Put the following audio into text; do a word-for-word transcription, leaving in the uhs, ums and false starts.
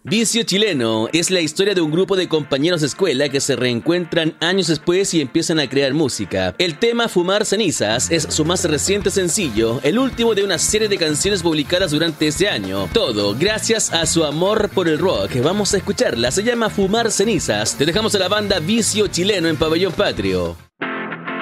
Vicio Chileno es la historia de un grupo de compañeros de escuela que se reencuentran años después y empiezan a crear música. El tema Fumar Cenizas es su más reciente sencillo, el último de una serie de canciones publicadas durante este año. Todo gracias a su amor por el rock. Vamos a escucharla, se llama Fumar Cenizas. Te dejamos a la banda Vicio Chileno en Pabellón Patrio.